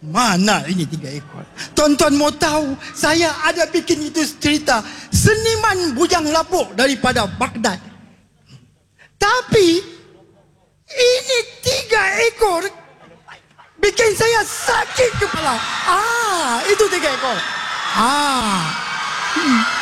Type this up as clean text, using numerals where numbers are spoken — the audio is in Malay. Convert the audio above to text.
Mana ini 3 ekor? Tuan-tuan mau tahu, saya ada bikin itu cerita seniman bujang lapuk daripada Baghdad. Tapi ini 3 ekor bikin saya sakit kepala. Itu 3 ekor.